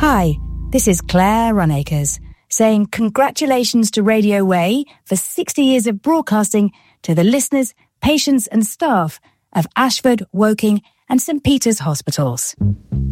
Hi, this is Claire Runacres, saying congratulations to Radio Way for 60 years of broadcasting to the listeners, patients and staff of Ashford, Woking and St Peter's Hospitals.